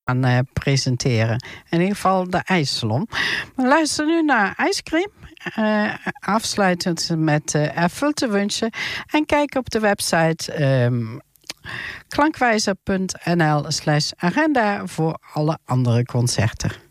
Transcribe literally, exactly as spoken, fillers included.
gaan uh, presenteren. In ieder geval de ijssalon. We luisteren nu naar IJscream. Uh, afsluitend met uh, ervul te wensen. En kijk op de website um, klankwijzer punt n l slash agenda voor alle andere concerten.